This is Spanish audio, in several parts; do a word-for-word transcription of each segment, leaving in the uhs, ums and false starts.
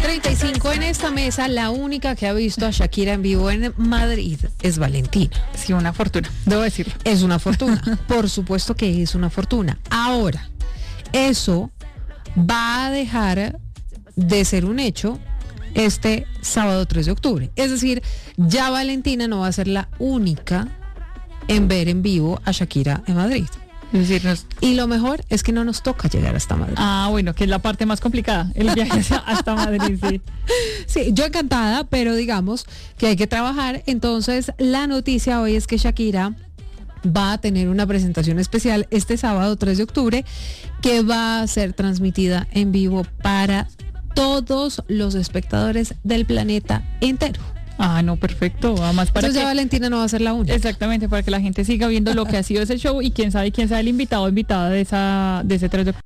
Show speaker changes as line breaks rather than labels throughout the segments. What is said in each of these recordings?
treinta y cinco en esta mesa, la única que ha visto a Shakira en vivo en Madrid es Valentina.
Sí, una fortuna, debo decirlo.
Es una fortuna, por supuesto que es una fortuna. Ahora, eso va a dejar de ser un hecho este sábado tres de octubre. Es decir, ya Valentina no va a ser la única en ver en vivo a Shakira en Madrid.
Es decir, nos...
Y lo mejor es que no nos toca llegar hasta Madrid.
Ah, bueno, que es la parte más complicada, el viaje hasta Madrid, sí.
Sí, yo encantada, pero digamos que hay que trabajar. Entonces, la noticia hoy es que Shakira va a tener una presentación especial este sábado tres de octubre que va a ser transmitida en vivo para todos los espectadores del planeta entero.
Ah, no, perfecto. Además, para
Entonces
que...
ya Valentina no va a ser la única.
Exactamente, para que la gente siga viendo lo que ha sido ese show y quién sabe quién sea el invitado o invitada de esa de ese tres de octubre.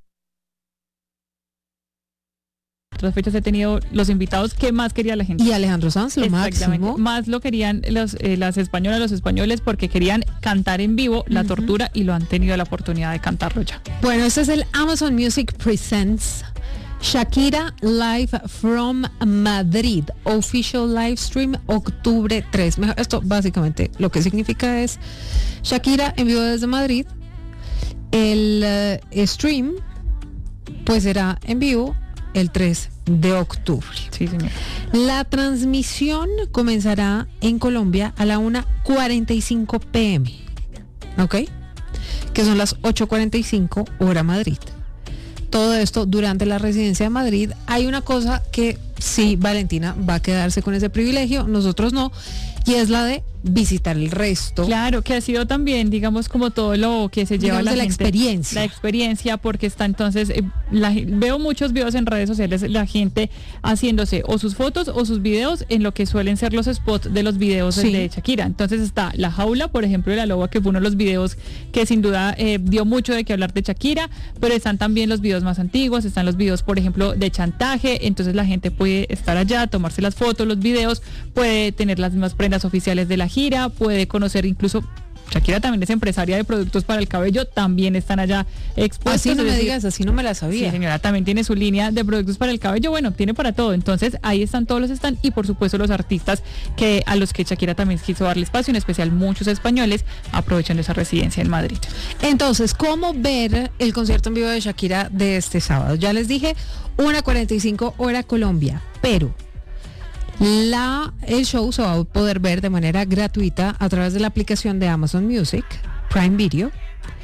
Otras fechas he tenido los invitados que más quería la gente.
Y Alejandro Sanz, lo máximo.
Más lo querían los, eh, las españolas, los españoles, porque querían cantar en vivo La Tortura y lo han tenido la oportunidad de cantarlo ya.
Bueno, este es el Amazon Music Presents Shakira Live from Madrid, Official Live Stream, octubre tres. Esto básicamente lo que significa es Shakira en vivo desde Madrid. El uh, stream pues será en vivo el tres de octubre.
Sí, señor.
La transmisión comenzará en Colombia a la una cuarenta y cinco pm, ¿ok? Que son las ocho cuarenta y cinco hora Madrid. Todo esto durante la residencia de Madrid. Hay una cosa que sí, Valentina va a quedarse con ese privilegio, nosotros no, y es la de visitar el resto.
Claro, que ha sido también, digamos, como todo lo que se lleva
digamos,
la,
de la
gente,
experiencia.
La experiencia, porque está entonces, eh, la, veo muchos videos en redes sociales, la gente haciéndose o sus fotos o sus videos en lo que suelen ser los spots de los videos sí. de Shakira. Entonces está La Jaula, por ejemplo, de La Loba, que fue uno de los videos que sin duda eh, dio mucho de qué hablar de Shakira, pero están también los videos más antiguos, están los videos, por ejemplo, de Chantaje. Entonces la gente puede estar allá, tomarse las fotos, los videos, puede tener las mismas prendas oficiales de la gira, puede conocer incluso, Shakira también es empresaria de productos para el cabello, también están allá expuestos.
Así no me
decir,
digas, así no me la sabía.
Sí, señora, también tiene su línea de productos para el cabello, bueno, tiene para todo. Entonces ahí están todos los stands y por supuesto los artistas que a los que Shakira también quiso darle espacio, en especial muchos españoles aprovechan esa residencia en Madrid.
Entonces, ¿cómo ver el concierto en vivo de Shakira de este sábado? Ya les dije, una cuarenta y cinco hora Colombia, pero La, el show se va a poder ver de manera gratuita a través de la aplicación de Amazon Music, Prime Video,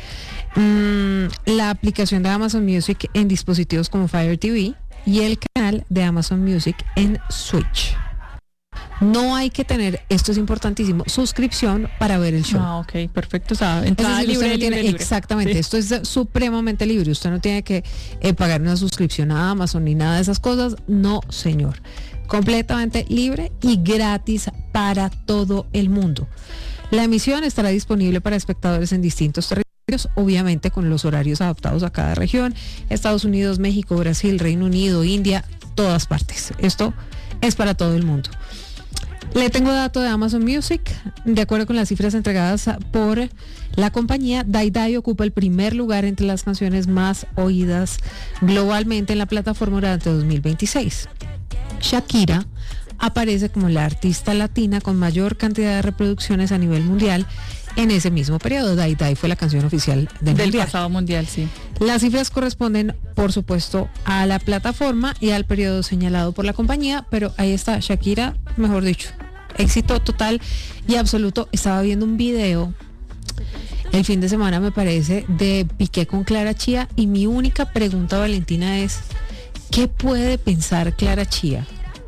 mm, la aplicación de Amazon Music en dispositivos como Fire T V y el canal de Amazon Music en Switch. No hay que tener, esto es importantísimo, suscripción para ver el show.
Ah, ok, perfecto. O sea, entrada
es decir,
libre,
usted no
libre,
tiene,
libre.
Exactamente, sí. Esto es supremamente libre. Usted no tiene que eh, pagar una suscripción a Amazon ni nada de esas cosas. No, señor. Completamente libre y gratis para todo el mundo. La emisión estará disponible para espectadores en distintos territorios, obviamente con los horarios adaptados a cada región: Estados Unidos, México, Brasil, Reino Unido, India, todas partes. Esto es para todo el mundo. Le tengo dato de Amazon Music. De acuerdo con las cifras entregadas por la compañía, Die Die ocupa el primer lugar entre las canciones más oídas globalmente en la plataforma durante dos mil veintiséis. Shakira aparece como la artista latina con mayor cantidad de reproducciones a nivel mundial en ese mismo periodo. Die Die fue la canción oficial del,
del
mundial.
pasado mundial, sí.
Las cifras corresponden, por supuesto, a la plataforma y al periodo señalado por la compañía, pero ahí está Shakira, mejor dicho, éxito total y absoluto. Estaba viendo un video el fin de semana, me parece, de Piqué con Clara Chía, y mi única pregunta, Valentina, es ¿qué puede pensar Clara Chía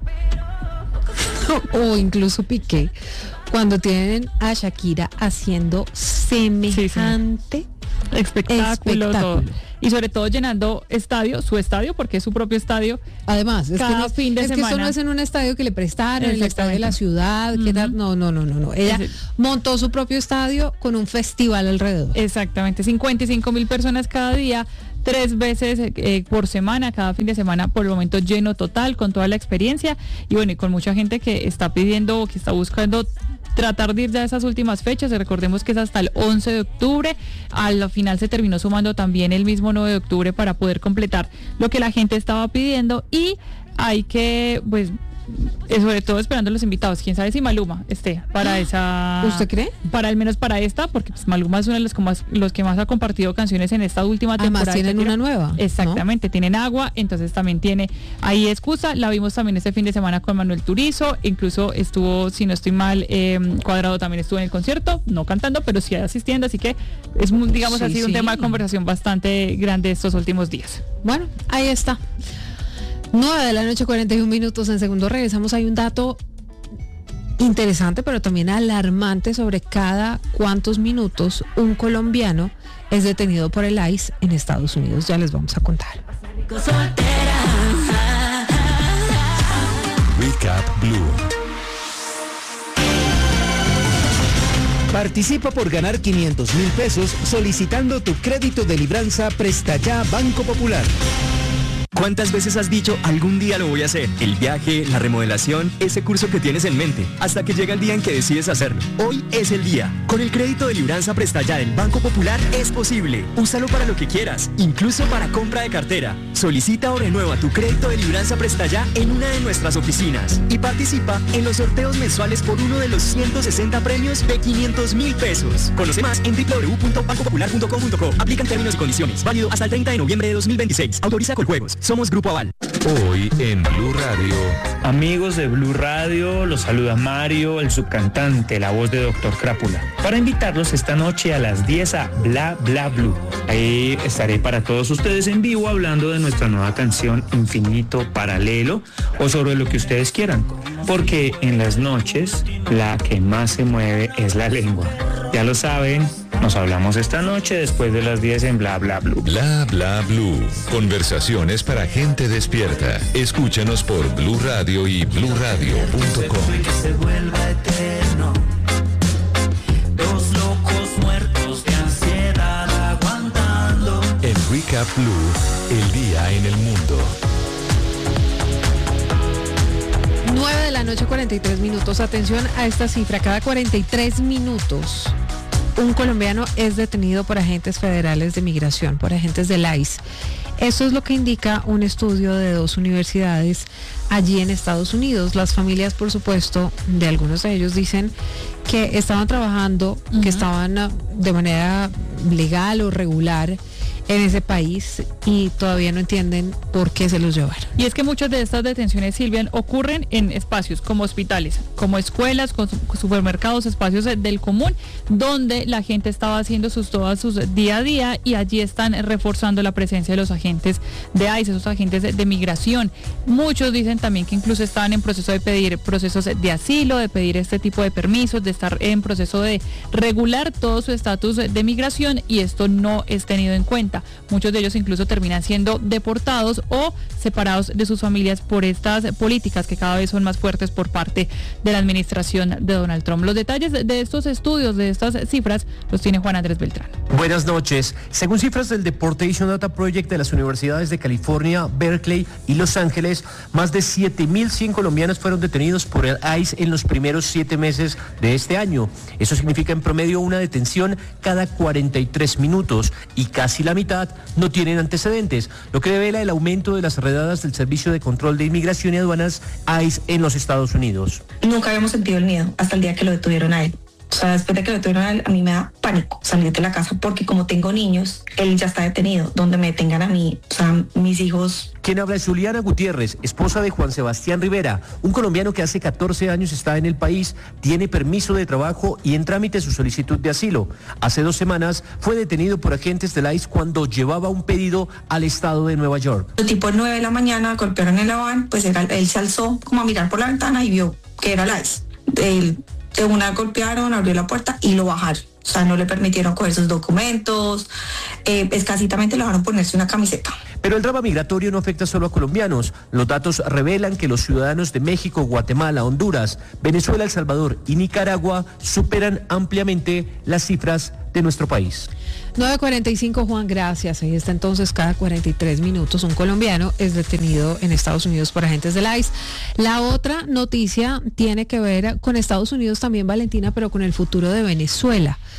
o incluso Piqué cuando tienen a Shakira haciendo semejante
sí, sí. Espectáculo,
espectáculo.
Todo. Y sobre todo llenando estadio, su estadio, porque es su propio estadio.
Además, es
cada
que, no,
fin de
es
semana.
que esto no es en un estadio que le prestaron, el estadio de la ciudad, uh-huh. que tal, no, no, no, no, no. Ella es, montó su propio estadio con un festival alrededor.
Exactamente, cincuenta y cinco mil personas cada día, tres veces eh, por semana, cada fin de semana, por el momento lleno total, con toda la experiencia, y bueno, y con mucha gente que está pidiendo, que está buscando tratar de ir ya a esas últimas fechas. Recordemos que es hasta el once de octubre, al final se terminó sumando también el mismo nueve de octubre para poder completar lo que la gente estaba pidiendo. Y hay que, pues, eh, sobre todo esperando a los invitados. Quién sabe si Maluma esté para esa.
¿Usted cree?
Para al menos para esta, porque pues, Maluma es uno de los que más, los que más ha compartido canciones en esta última temporada.
Además tienen una nueva.
Exactamente, ¿no? Tienen Agua, entonces también tiene ahí excusa. La vimos también este fin de semana con Manuel Turizo, incluso estuvo, si no estoy mal, eh, Cuadrado también estuvo en el concierto, no cantando, pero sí asistiendo, así que es, digamos,
Sí,
ha sido
sí.
un tema de conversación bastante grande estos últimos días.
Bueno, ahí está. nueve de la noche, cuarenta y un minutos. En segundo regresamos. Hay un dato interesante, pero también alarmante sobre cada cuántos minutos un colombiano es detenido por el I C E en Estados Unidos. Ya les vamos a contar.
Recap Blue.
Participa por ganar quinientos mil pesos solicitando tu crédito de libranza Presta Ya Banco Popular.
¿Cuántas veces has dicho algún día lo voy a hacer? El viaje, la remodelación, ese curso que tienes en mente, hasta que llega el día en que decides hacerlo. Hoy es el día. Con el crédito de libranza Presta Ya del Banco Popular es posible. Úsalo para lo que quieras, incluso para compra de cartera. Solicita o renueva tu crédito de libranza Presta Ya en una de nuestras oficinas y participa en los sorteos mensuales por uno de los ciento sesenta premios de quinientos mil pesos. Conoce más en doble u doble u doble u punto banco popular punto com punto co. Aplican términos y condiciones. Válido hasta el treinta de noviembre de dos mil veintiséis. Autoriza Coljuegos. Somos Grupo Aval.
Hoy en Blue Radio.
Amigos de Blue Radio, los saluda Mario, el subcantante, la voz de Doctor Crápula, para invitarlos esta noche a las diez a Bla Bla Blue. Ahí estaré para todos ustedes en vivo hablando de nuestra nueva canción Infinito Paralelo o sobre lo que ustedes quieran, porque en las noches la que más se mueve es la lengua. Ya lo saben, nos hablamos esta noche después de las diez en Bla Bla Blue.
Bla Bla Blue. Conversaciones para gente despierta. Escúchanos por Blue Radio y blue radio punto com.
Que se vuelva eterno. Dos locos muertos de ansiedad aguantando.
En Recap Blue, el día en el mundo.
nueve de la noche, cuarenta y tres minutos. Atención a esta cifra. Cada cuarenta y tres minutos un colombiano es detenido por agentes federales de migración, por agentes del I C E. Eso es lo que indica un estudio de dos universidades allí en Estados Unidos. Las familias, por supuesto, de algunos de ellos dicen que estaban trabajando, uh-huh. que estaban de manera legal o regular en ese país y todavía no entienden por qué se los llevaron.
Y es que muchas de estas detenciones, Silvia, ocurren en espacios como hospitales, como escuelas, con supermercados, espacios del común, donde la gente estaba haciendo sus todas sus día a día y allí están reforzando la presencia de los agentes de I C E, esos agentes de, de migración. Muchos dicen también que incluso estaban en proceso de pedir procesos de asilo, de pedir este tipo de permisos, de estar en proceso de regular todo su estatus de migración y esto no es tenido en cuenta. Muchos de ellos incluso terminan siendo deportados o separados de sus familias por estas políticas que cada vez son más fuertes por parte de la administración de Donald Trump. Los detalles de estos estudios, de estas cifras, los tiene Juan Andrés Beltrán.
Buenas noches. Según cifras del Deportation Data Project de las universidades de California, Berkeley y Los Ángeles, más de siete mil cien colombianos fueron detenidos por el I C E en los primeros siete meses de este año. Eso significa en promedio una detención cada cuarenta y tres minutos y casi la mitad no tienen antecedentes, lo que devela el aumento de las redadas del Servicio de Control de Inmigración y Aduanas I C E en los Estados Unidos.
Nunca habíamos sentido el miedo hasta el día que lo detuvieron a él. O sea, después de que lo detuvieron a él, a mí me da pánico salir de la casa porque como tengo niños, él ya está detenido. Donde me detengan a mí, o sea, mis hijos.
Quien habla es Juliana Gutiérrez, esposa de Juan Sebastián Rivera, un colombiano que hace catorce años está en el país, tiene permiso de trabajo y en trámite su solicitud de asilo. Hace dos semanas fue detenido por agentes del I C E cuando llevaba un pedido al estado de Nueva York.
Tipo nueve de la mañana golpearon en la van, pues él, él se alzó como a mirar por la ventana y vio que era el I C E. Él, de una golpearon, abrió la puerta y lo bajaron. O sea, no le permitieron coger sus documentos, eh, escasitamente le dejaron ponerse una camiseta.
Pero el drama migratorio no afecta solo a colombianos. Los datos revelan que los ciudadanos de México, Guatemala, Honduras, Venezuela, El Salvador y Nicaragua superan ampliamente las cifras de nuestro país.
nueve cuarenta y cinco, Juan, gracias. Ahí está entonces, cada cuarenta y tres minutos un colombiano es detenido en Estados Unidos por agentes del I C E. La otra noticia tiene que ver con Estados Unidos también, Valentina, pero con el futuro de Venezuela.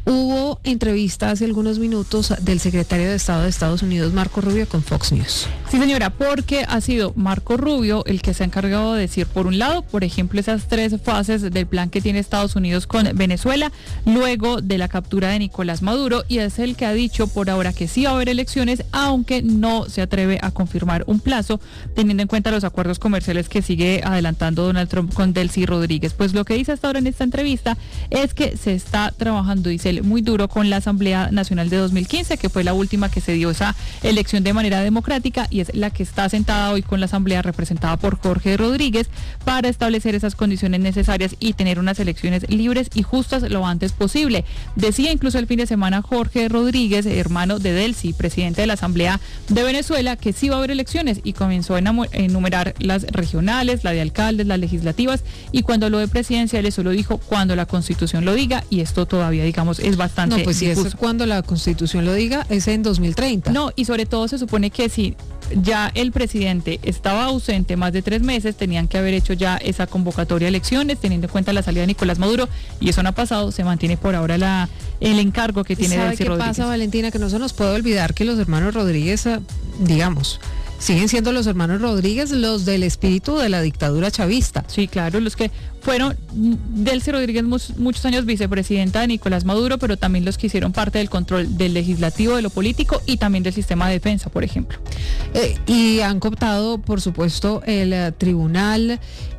Hubo entrevista hace algunos minutos del secretario de Estado de Estados Unidos, Marco Rubio, con Fox News.
Sí, señora, porque ha sido Marco Rubio el que se ha encargado de decir, por un lado, por ejemplo, esas tres fases del plan que tiene Estados Unidos con Venezuela, luego de la captura de Nicolás Maduro, y es el que ha dicho por ahora que sí va a haber elecciones, aunque no se atreve a confirmar un plazo, teniendo en cuenta los acuerdos comerciales que sigue adelantando Donald Trump con Delcy Rodríguez. Pues lo que dice hasta ahora en esta entrevista es que se está trabajando, dice él, muy duro con la Asamblea Nacional de dos mil quince, que fue la última que se dio esa elección de manera democrática, y es la que está sentada hoy con la Asamblea representada por Jorge Rodríguez para establecer esas condiciones necesarias y tener unas elecciones libres y justas lo antes posible. Decía incluso el fin de semana Jorge Rodríguez, hermano de Delcy, presidente de la Asamblea de Venezuela, que sí va a haber elecciones, y comenzó a enumerar las regionales, la de alcaldes, las legislativas, y cuando lo de presidenciales solo dijo cuando la Constitución lo diga, y esto todavía, digamos, es bastante
No, pues si
difuso.
eso es cuando la Constitución lo diga, es en dos mil treinta.
No, y sobre todo se supone que si ya el presidente estaba ausente más de tres meses, tenían que haber hecho ya esa convocatoria a elecciones, teniendo en cuenta la salida de Nicolás Maduro, y eso no ha pasado. Se mantiene por ahora la el encargo que tiene
¿Sabe
Delcy
qué
Rodríguez.
pasa, Valentina? Que no se nos puede olvidar que los hermanos Rodríguez, digamos, siguen siendo los hermanos Rodríguez los del espíritu de la dictadura chavista.
Sí, claro, los que fueron Delcy Rodríguez muchos, muchos años vicepresidenta de Nicolás Maduro, pero también los que hicieron parte del control del legislativo, de lo político y también del sistema de defensa, por ejemplo.
Eh, y han cooptado, por supuesto, el uh, tribunal,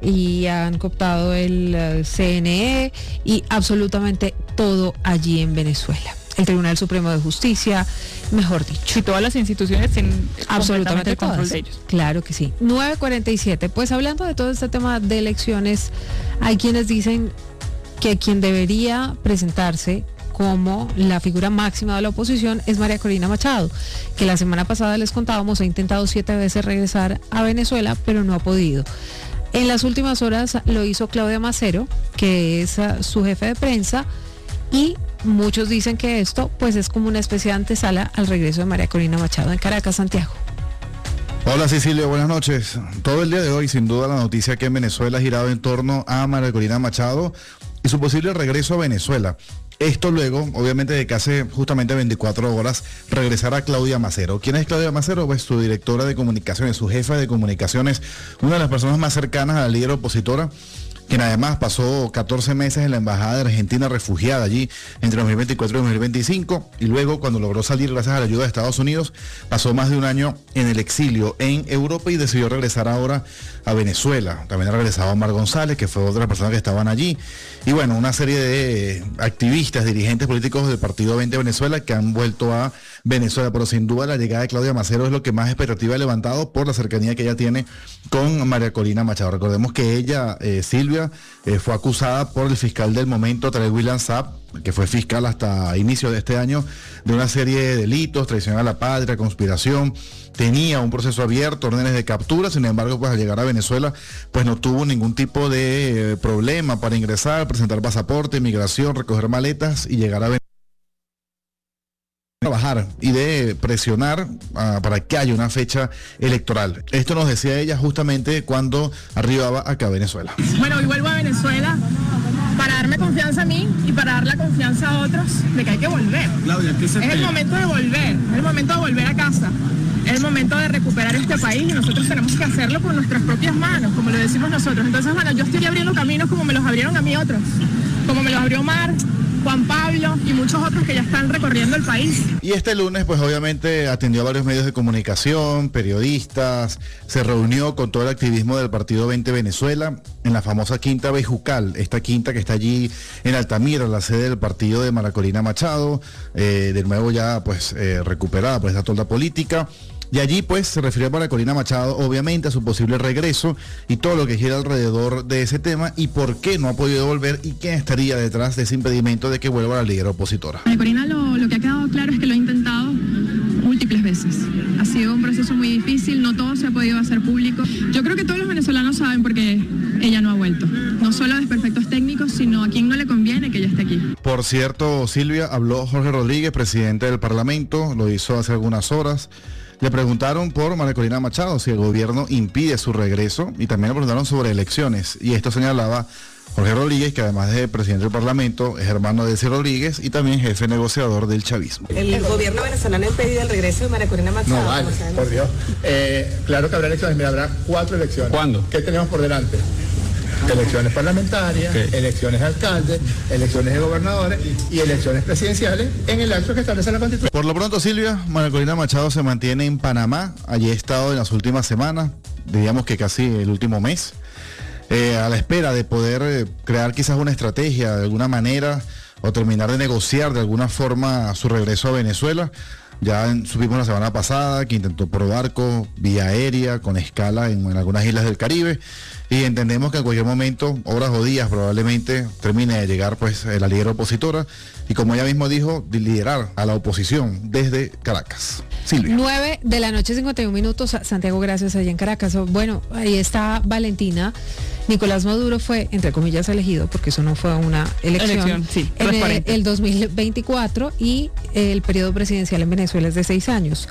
y han cooptado el uh, C N E y absolutamente todo allí en Venezuela. El Tribunal Supremo de Justicia, mejor dicho.
Y todas las instituciones tienen
absolutamente
el control
todas.
de ellos.
Claro que sí. nueve cuarenta y siete. Pues hablando de todo este tema de elecciones, hay quienes dicen que quien debería presentarse como la figura máxima de la oposición es María Corina Machado, que la semana pasada les contábamos ha intentado siete veces regresar a Venezuela, pero no ha podido. En las últimas horas lo hizo Claudia Macero, que es uh, su jefe de prensa, y muchos dicen que esto pues es como una especie de antesala al regreso de María Corina Machado en Caracas, Santiago.
Hola Cecilia, buenas noches. Todo el día de hoy, sin duda, la noticia que en Venezuela ha girado en torno a María Corina Machado y su posible regreso a Venezuela. Esto luego, obviamente, de que hace justamente veinticuatro horas regresará Claudia Macero. ¿Quién es Claudia Macero? Pues su directora de comunicaciones, su jefa de comunicaciones, una de las personas más cercanas a la líder opositora, quien además pasó catorce meses en la Embajada de Argentina refugiada allí entre dos mil veinticuatro y dos mil veinticinco, y luego, cuando logró salir gracias a la ayuda de Estados Unidos, pasó más de un año en el exilio en Europa y decidió regresar ahora a Venezuela. También ha regresado Omar González, que fue otra de las personas que estaban allí, y bueno, una serie de activistas, dirigentes políticos del Partido veinte Venezuela que han vuelto a Venezuela, pero sin duda la llegada de Claudia Macero es lo que más expectativa ha levantado por la cercanía que ella tiene con María Corina Machado. Recordemos que ella, eh, Silvia, eh, fue acusada por el fiscal del momento, Tarek William Saab, que fue fiscal hasta inicio de este año, de una serie de delitos, traición a la patria, conspiración. Tenía un proceso abierto, órdenes de captura, sin embargo, pues al llegar a Venezuela, pues no tuvo ningún tipo de eh, problema para ingresar, presentar pasaporte, migración, recoger maletas y llegar a Venezuela. Trabajar y de presionar uh, para que haya una fecha electoral. Esto nos decía ella justamente cuando arribaba acá a Venezuela.
Bueno, hoy vuelvo a Venezuela para darme confianza a mí y para dar la confianza a otros de que hay que volver. Claudia, ¿qué se es el momento de volver, es el momento de volver a casa. Es el momento de recuperar este país y nosotros tenemos que hacerlo con nuestras propias manos, como lo decimos nosotros. Entonces, bueno, yo estoy abriendo caminos como me los abrieron a mí otros, como me los abrió Omar, Juan Pablo y muchos otros que ya están recorriendo el país.
Y este lunes, pues obviamente atendió a varios medios de comunicación, periodistas, se reunió con todo el activismo del Partido veinte Venezuela en la famosa Quinta Bejucal, esta quinta que está allí en Altamira, la sede del partido de María Corina Machado, eh, de nuevo ya pues eh, recuperada por esta tolda política. Y allí pues se refirió a María Corina Machado, obviamente, a su posible regreso y todo lo que gira alrededor de ese tema y por qué no ha podido volver y quién estaría detrás de ese impedimento de que vuelva la líder opositora.
María Corina, lo, lo que ha quedado claro es que lo ha intentado múltiples veces. Ha sido un proceso muy difícil, no todo se ha podido hacer público. Yo creo que todos los venezolanos saben por qué ella no ha vuelto. No solo a desperfectos técnicos, sino a quien no le conviene que ella esté aquí.
Por cierto, Silvia, habló Jorge Rodríguez, presidente del Parlamento, lo hizo hace algunas horas. Le preguntaron por María Corina Machado si el gobierno impide su regreso y también le preguntaron sobre elecciones y esto señalaba Jorge Rodríguez, que además de presidente del Parlamento, es hermano de Delcy Rodríguez y también jefe negociador del chavismo.
El gobierno venezolano ha impedido el regreso de María Corina Machado.
No, vale, por Dios. Eh, claro que habrá elecciones, mira, habrá cuatro elecciones.
¿Cuándo?
¿Qué tenemos por delante? Elecciones parlamentarias, okay. elecciones de alcaldes, elecciones de gobernadores y elecciones presidenciales en el acto que establece la Constitución.
Por lo pronto, Silvia, María Corina Machado se mantiene en Panamá. Allí ha estado en las últimas semanas, diríamos que casi el último mes, eh, a la espera de poder eh, crear quizás una estrategia de alguna manera o terminar de negociar de alguna forma su regreso a Venezuela. Ya en, supimos la semana pasada que intentó por barco, vía aérea, con escala en, en algunas islas del Caribe, y entendemos que en cualquier momento, horas o días probablemente, termine de llegar pues la líder opositora y, como ella mismo dijo, de liderar a la oposición desde Caracas. Silvia.
nueve de la noche, cincuenta y un minutos, Santiago, gracias, allá en Caracas. Bueno, ahí está Valentina. Nicolás Maduro fue, entre comillas, elegido, porque eso no fue una elección,
elección sí,
en el, el dos mil veinticuatro, y el periodo presidencial en Venezuela es de seis años.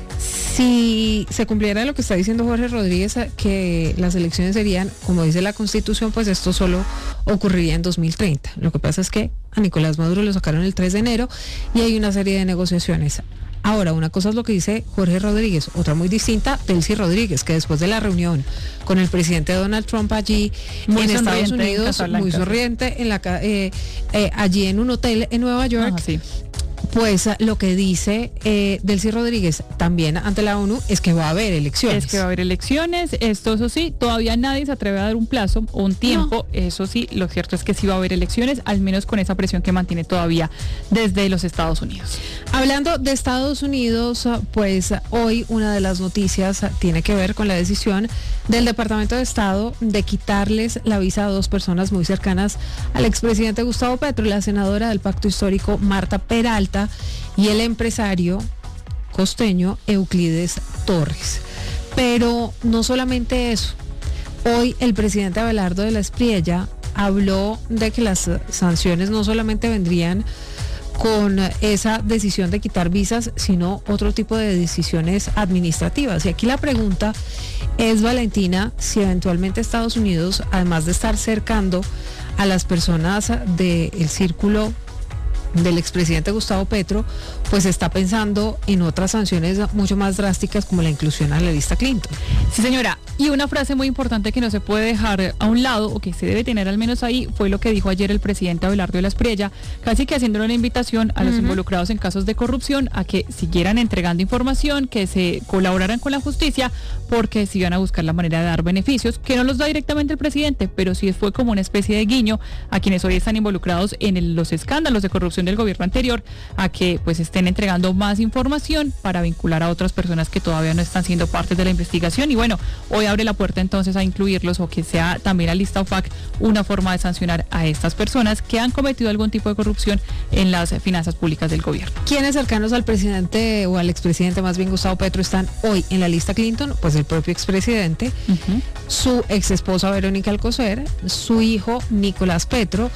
Si se cumpliera lo que está diciendo Jorge Rodríguez, que las elecciones serían, como dice la Constitución, pues esto solo ocurriría en dos mil treinta. Lo que pasa es que a Nicolás Maduro lo sacaron el tres de enero y hay una serie de negociaciones. Ahora, una cosa es lo que dice Jorge Rodríguez, otra muy distinta, Delcy Rodríguez, que después de la reunión con el presidente Donald Trump allí
muy
en Estados Unidos, en muy sonriente, en la, eh, eh, allí en un hotel en Nueva York,
ah, sí.
Pues lo que dice eh, Delcy Rodríguez también ante la ONU es que va a haber elecciones.
Es que va a haber elecciones, esto eso sí, todavía nadie se atreve a dar un plazo o un tiempo, no. Eso sí, lo cierto es que sí va a haber elecciones, al menos con esa presión que mantiene todavía desde los Estados Unidos.
Hablando de Estados Unidos, pues hoy una de las noticias tiene que ver con la decisión del Departamento de Estado de quitarles la visa a dos personas muy cercanas al expresidente Gustavo Petro, la senadora del Pacto Histórico Marta Peralta y el empresario costeño Euclides Torres. Pero no solamente eso, hoy el presidente Abelardo de la Espriella habló de que las sanciones no solamente vendrían con esa decisión de quitar visas, sino otro tipo de decisiones administrativas. Y aquí la pregunta es, Valentina, si eventualmente Estados Unidos, además de estar cercando a las personas del círculo del expresidente Gustavo Petro, pues está pensando en otras sanciones mucho más drásticas, como la inclusión a la lista Clinton.
Sí, señora, y una frase muy importante que no se puede dejar a un lado, o que se debe tener al menos ahí, fue lo que dijo ayer el presidente Abelardo de la Espriella, casi que haciéndole una invitación a los uh-huh. involucrados en casos de corrupción a que siguieran entregando información, que se colaboraran con la justicia, porque si iban a buscar la manera de dar beneficios, que no los da directamente el presidente, pero sí fue como una especie de guiño a quienes hoy están involucrados en el, los escándalos de corrupción del gobierno anterior, a que pues estén entregando más información para vincular a otras personas que todavía no están siendo parte de la investigación. Y bueno, hoy abre la puerta entonces a incluirlos, o que sea también la lista O F A C una forma de sancionar a estas personas que han cometido algún tipo de corrupción en las finanzas públicas del gobierno.
¿Quiénes cercanos al presidente, o al expresidente más bien Gustavo Petro, están hoy en la lista Clinton? Pues el propio expresidente, uh-huh. su exesposa Verónica Alcocer, su hijo Nicolás Petro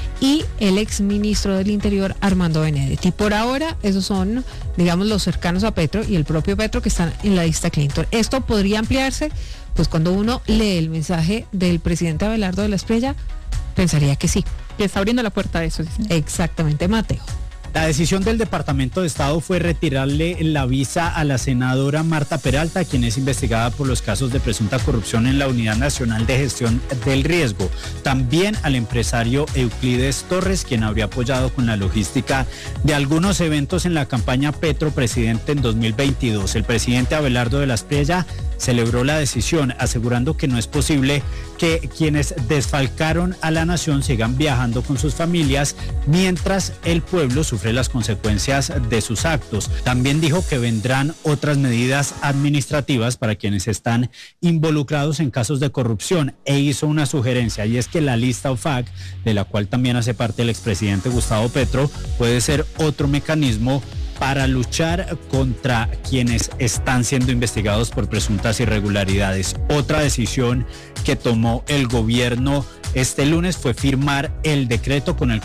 y el exministro del Interior Armando Benedetti. Por ahora, esos son, digamos, los cercanos a Petro y el propio Petro, que están en la lista Clinton. Esto podría ampliarse, pues cuando uno lee el mensaje del presidente Abelardo de la Espriella, pensaría que sí.
Que está abriendo la puerta a eso. ¿Sí?
Exactamente, Mateo.
La decisión del Departamento de Estado fue retirarle la visa a la senadora Marta Peralta, quien es investigada por los casos de presunta corrupción en la Unidad Nacional de Gestión del Riesgo. También al empresario Euclides Torres, quien habría apoyado con la logística de algunos eventos en la campaña Petro Presidente en dos mil veintidós. El presidente Abelardo de la Espriella celebró la decisión, asegurando que no es posible que quienes desfalcaron a la nación sigan viajando con sus familias mientras el pueblo sufre las consecuencias de sus actos. También dijo que vendrán otras medidas administrativas para quienes están involucrados en casos de corrupción, e hizo una sugerencia, y es que la lista O F A C, de la cual también hace parte el expresidente Gustavo Petro, puede ser otro mecanismo para luchar contra quienes están siendo investigados por presuntas irregularidades. Otra decisión que tomó el gobierno este lunes fue firmar el decreto con el cual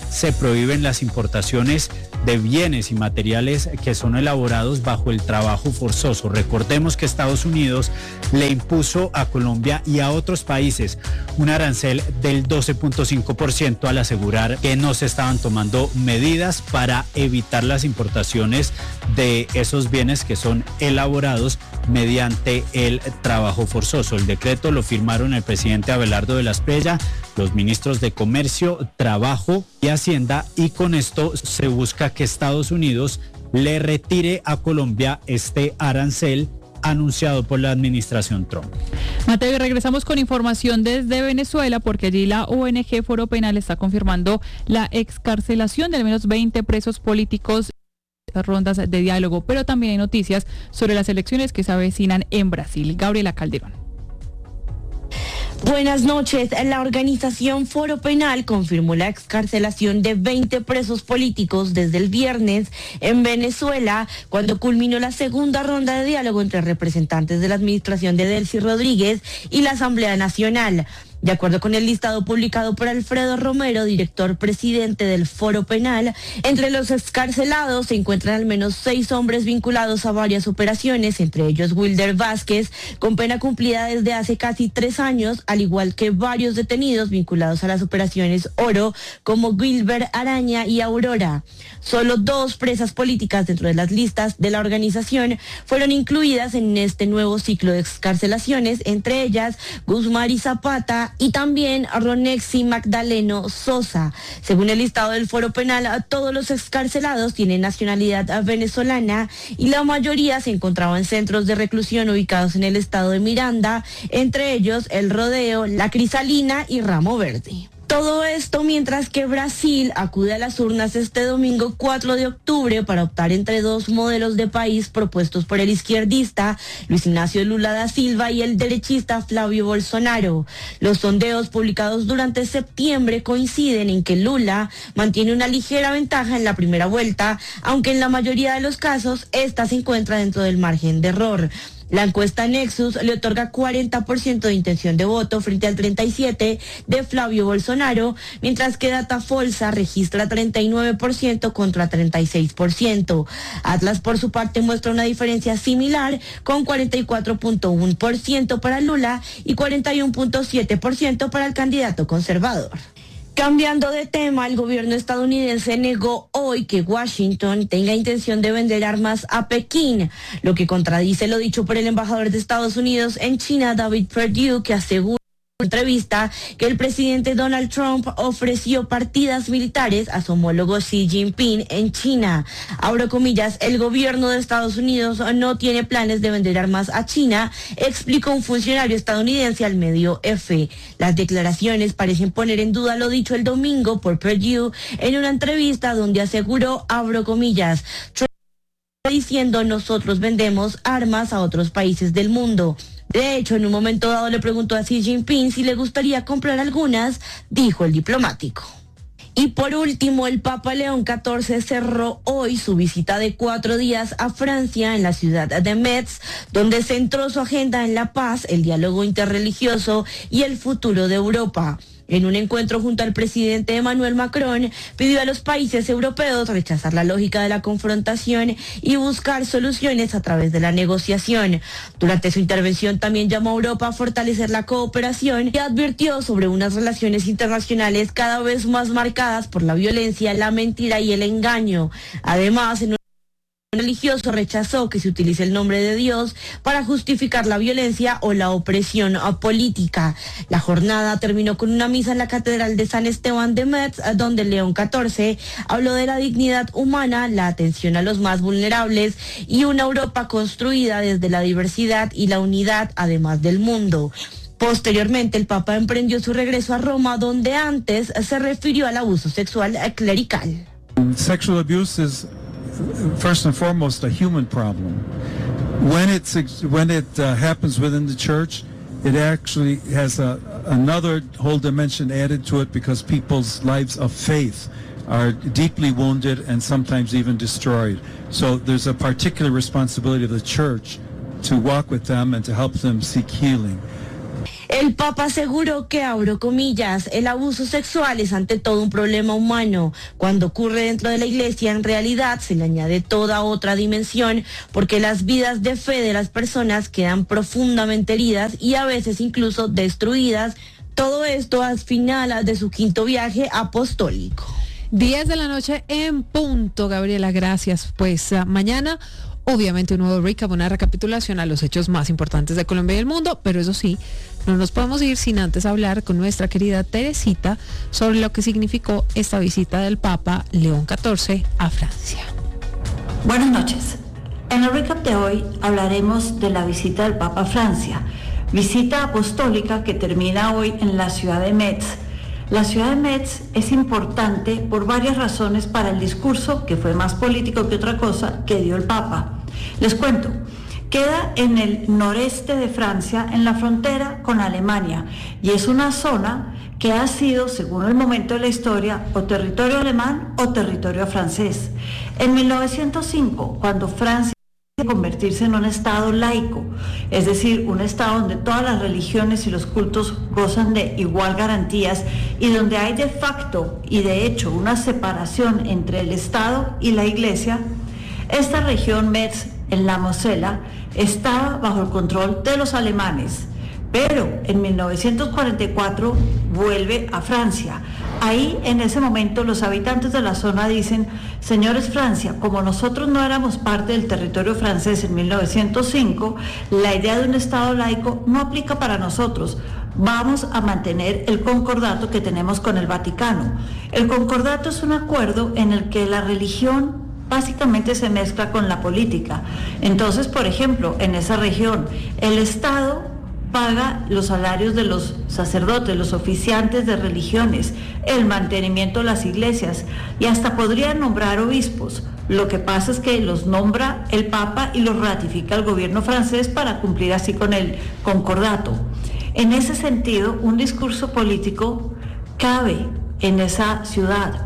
se prohíben las importaciones de bienes y materiales que son elaborados bajo el trabajo forzoso. Recordemos que Estados Unidos le impuso a Colombia y a otros países un arancel del doce punto cinco por ciento al asegurar que no se estaban tomando medidas para evitar las importaciones de esos bienes que son elaborados mediante el trabajo forzoso. El decreto lo firmaron el presidente Abelardo de la Espriella, los ministros de Comercio, Trabajo y Hacienda, y con esto se busca que Estados Unidos le retire a Colombia este arancel anunciado por la administración Trump.
Mateo, y regresamos con información desde Venezuela, porque allí la O N G Foro Penal está confirmando la excarcelación de al menos veinte presos políticos, rondas de diálogo, pero también hay noticias sobre las elecciones que se avecinan en Brasil. Gabriela Calderón.
Buenas noches. La organización Foro Penal confirmó la excarcelación de veinte presos políticos desde el viernes en Venezuela, cuando culminó la segunda ronda de diálogo entre representantes de la administración de Delcy Rodríguez y la Asamblea Nacional. De acuerdo con el listado publicado por Alfredo Romero, director presidente del Foro Penal, entre los excarcelados se encuentran al menos seis hombres vinculados a varias operaciones, entre ellos Wilder Vázquez, con pena cumplida desde hace casi tres años, al igual que varios detenidos vinculados a las operaciones Oro, como Wilber Araña y Aurora. Solo dos presas políticas dentro de las listas de la organización fueron incluidas en este nuevo ciclo de excarcelaciones, entre ellas Guzmán y Zapata, y también a Ronexi Magdaleno Sosa. Según el listado del Foro Penal, todos los excarcelados tienen nacionalidad venezolana y la mayoría se encontraban en centros de reclusión ubicados en el estado de Miranda, entre ellos El Rodeo, La Crisalina y Ramo Verde. Todo esto mientras que Brasil acude a las urnas este domingo cuatro de octubre para optar entre dos modelos de país propuestos por el izquierdista Luis Ignacio Lula da Silva y el derechista Flavio Bolsonaro. Los sondeos publicados durante septiembre coinciden en que Lula mantiene una ligera ventaja en la primera vuelta, aunque en la mayoría de los casos esta se encuentra dentro del margen de error. La encuesta Nexus le otorga cuarenta por ciento de intención de voto frente al treinta y siete por ciento de Flavio Bolsonaro, mientras que Datafolsa registra treinta y nueve por ciento contra treinta y seis por ciento. Atlas, por su parte, muestra una diferencia similar con cuarenta y cuatro punto uno por ciento para Lula y cuarenta y uno punto siete por ciento para el candidato conservador. Cambiando de tema, el gobierno estadounidense negó hoy que Washington tenga intención de vender armas a Pekín, lo que contradice lo dicho por el embajador de Estados Unidos en China, David Perdue, que asegura en una entrevista que el presidente Donald Trump ofreció partidas militares a su homólogo Xi Jinping en China. Abro comillas, el gobierno de Estados Unidos no tiene planes de vender armas a China, explicó un funcionario estadounidense al medio F. Las declaraciones parecen poner en duda lo dicho el domingo por Perdue en una entrevista donde aseguró, abro comillas, Trump está diciendo nosotros vendemos armas a otros países del mundo. De hecho, en un momento dado le preguntó a Xi Jinping si le gustaría comprar algunas, dijo el diplomático. Y por último, el Papa León catorce cerró hoy su visita de cuatro días a Francia en la ciudad de Metz, donde centró su agenda en la paz, el diálogo interreligioso y el futuro de Europa. En un encuentro junto al presidente Emmanuel Macron, pidió a los países europeos rechazar la lógica de la confrontación y buscar soluciones a través de la negociación. Durante su intervención también llamó a Europa a fortalecer la cooperación y advirtió sobre unas relaciones internacionales cada vez más marcadas por la violencia, la mentira y el engaño. Además, en un religioso rechazó que se utilice el nombre de Dios para justificar la violencia o la opresión política. La jornada terminó con una misa en la Catedral de San Esteban de Metz, donde León catorce habló de la dignidad humana, la atención a los más vulnerables y una Europa construida desde la diversidad y la unidad, además del mundo. Posteriormente, el Papa emprendió su regreso a Roma, donde antes se refirió al abuso sexual clerical.
Sexual abuse is first and foremost a human problem. When it's when it uh, happens within the church, it actually has a, another whole dimension added to it, because people's lives of faith are deeply wounded and sometimes even destroyed. So there's a particular responsibility of the church to walk with them and to help them seek healing.
El Papa aseguró que, abro comillas, el abuso sexual es ante todo un problema humano. Cuando ocurre dentro de la iglesia, en realidad se le añade toda otra dimensión, porque las vidas de fe de las personas quedan profundamente heridas y a veces incluso destruidas. Todo esto al final de su quinto viaje apostólico.
diez de la noche en punto, Gabriela, gracias. Pues uh, mañana, obviamente, un nuevo recap, una recapitulación a los hechos más importantes de Colombia y el mundo, pero eso sí, no nos podemos ir sin antes hablar con nuestra querida Teresita sobre lo que significó esta visita del Papa León catorce a Francia.
Buenas noches. En el recap de hoy hablaremos de la visita del Papa a Francia, visita apostólica que termina hoy en la ciudad de Metz. La ciudad de Metz es importante por varias razones para el discurso, que fue más político que otra cosa, que dio el Papa. Les cuento, queda en el noreste de Francia, en la frontera con Alemania, y es una zona que ha sido, según el momento de la historia, o territorio alemán o territorio francés. En mil novecientos cinco, cuando Francia convertirse en un estado laico, es decir, un estado donde todas las religiones y los cultos gozan de igual garantías y donde hay de facto y de hecho una separación entre el Estado y la Iglesia, esta región Metz, en la Mosela, estaba bajo el control de los alemanes, pero en mil novecientos cuarenta y cuatro vuelve a Francia. Ahí, en ese momento, los habitantes de la zona dicen: señores Francia, como nosotros no éramos parte del territorio francés en mil novecientos cinco, la idea de un Estado laico no aplica para nosotros. Vamos a mantener el concordato que tenemos con el Vaticano. El concordato es un acuerdo en el que la religión básicamente se mezcla con la política. Entonces, por ejemplo, en esa región, el Estado paga los salarios de los sacerdotes, los oficiantes de religiones, el mantenimiento de las iglesias y hasta podrían nombrar obispos. Lo que pasa es que los nombra el Papa y los ratifica el gobierno francés para cumplir así con el concordato. En ese sentido, un discurso político cabe en esa ciudad.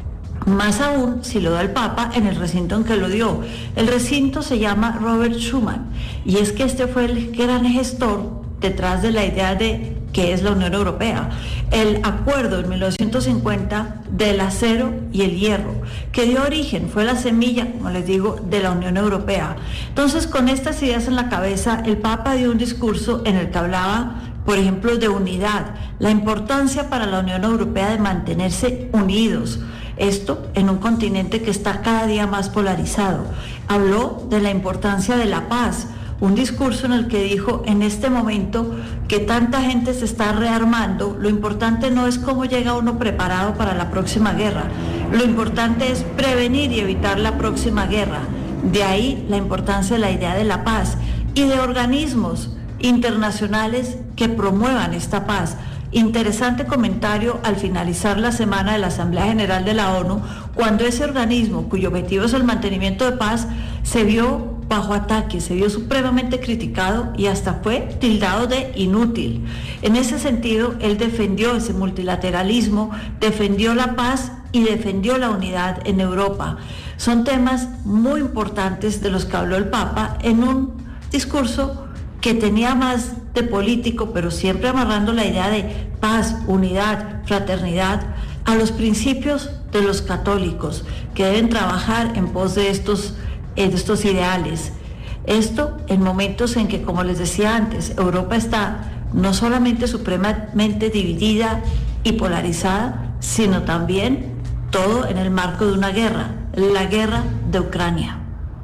Más aún si lo da el Papa en el recinto en que lo dio. El recinto se llama Robert Schuman y es que este fue el gran gestor detrás de la idea de que es la Unión Europea, el acuerdo en mil novecientos cincuenta del acero y el hierro, que dio origen, fue la semilla, como les digo, de la Unión Europea. Entonces, con estas ideas en la cabeza, el Papa dio un discurso en el que hablaba, por ejemplo, de unidad, la importancia para la Unión Europea de mantenerse unidos, esto en un continente que está cada día más polarizado. Habló de la importancia de la paz, un discurso en el que dijo: en este momento que tanta gente se está rearmando, lo importante no es cómo llega uno preparado para la próxima guerra, lo importante es prevenir y evitar la próxima guerra. De ahí la importancia de la idea de la paz y de organismos internacionales que promuevan esta paz. Interesante comentario al finalizar la semana de la Asamblea General de la ONU, cuando ese organismo, cuyo objetivo es el mantenimiento de paz, se vio bajo ataque, se vio supremamente criticado y hasta fue tildado de inútil. En ese sentido, él defendió ese multilateralismo, defendió la paz y defendió la unidad en Europa. Son temas muy importantes de los que habló el Papa en un discurso que tenía más de político, pero siempre amarrando la idea de paz, unidad, fraternidad a los principios de los católicos que deben trabajar en pos de estos de estos ideales. Esto en momentos en que, como les decía antes, Europa está no solamente supremamente dividida y polarizada, sino también todo en el marco de una guerra, la guerra de Ucrania.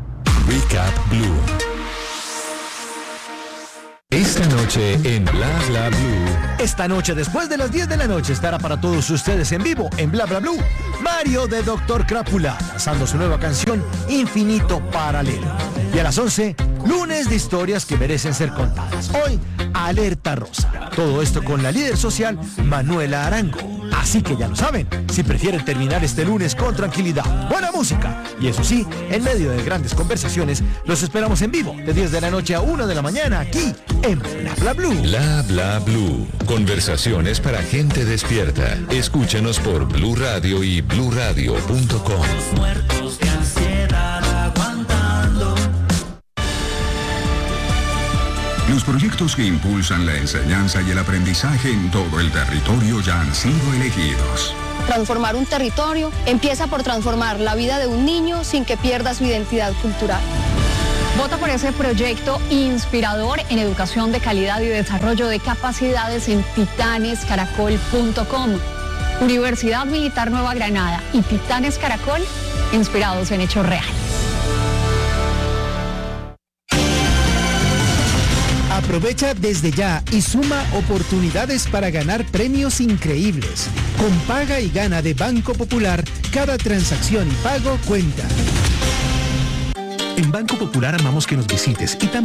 Recap Blue. Esta noche en Bla Bla Blue.
Esta noche, después de las diez de la noche, estará para todos ustedes en vivo en Bla Bla Blue Mario de Doctor Crápula, lanzando su nueva canción Infinito Paralelo. Y a las once, lunes de historias que merecen ser contadas. Hoy, Alerta Rosa. Todo esto con la líder social Manuela Arango. Así que ya lo saben, si prefieren terminar este lunes con tranquilidad, buena música y eso sí, en medio de grandes conversaciones, los esperamos en vivo de diez de la noche a una de la mañana aquí en Bla Bla Blue.
Bla Bla Blue. Conversaciones para gente despierta. Escúchanos por Blue Radio y blue radio punto com.
Muertos de ansiedad aguantando.
Los proyectos que impulsan la enseñanza y el aprendizaje en todo el territorio ya han sido elegidos.
Transformar un territorio empieza por transformar la vida de un niño sin que pierda su identidad cultural.
Vota por ese proyecto inspirador en educación de calidad y desarrollo de capacidades en titanes caracol punto com. Universidad Militar Nueva Granada y Titanes Caracol, inspirados en hechos reales.
Aprovecha desde ya y suma oportunidades para ganar premios increíbles. Con Paga y Gana de Banco Popular, cada transacción y pago cuenta.
En Banco Popular amamos que nos visites y también